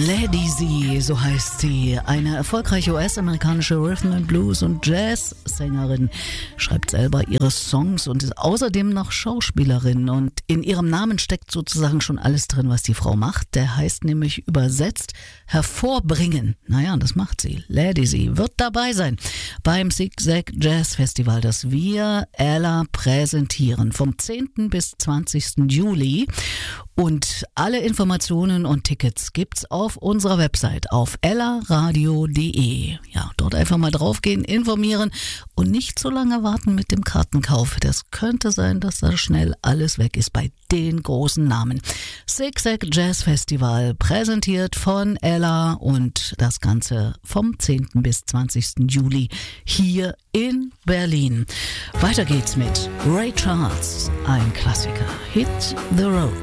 Lady Z, so heißt sie. Eine erfolgreiche US-amerikanische Rhythm and Blues und Jazz-Sängerin, schreibt selber ihre Songs und ist außerdem noch Schauspielerin. Und in ihrem Namen steckt sozusagen schon alles drin, was die Frau macht. Der heißt nämlich übersetzt hervorbringen. Naja, das macht sie. Lady Z wird dabei sein beim Zig-Zag Jazz Festival, das wir Ella präsentieren vom 10. bis 20. Juli. Und alle Informationen und Tickets gibt's auf unserer Website auf ellaradio.de. Ja, dort einfach mal draufgehen, informieren und nicht so lange warten mit dem Kartenkauf. Das könnte sein, dass da schnell alles weg ist bei den großen Namen. Zig-Zag Jazz Festival, präsentiert von Ella, und das Ganze vom 10. bis 20. Juli hier in Berlin. Weiter geht's mit Ray Charles, ein Klassiker. Hit the Road.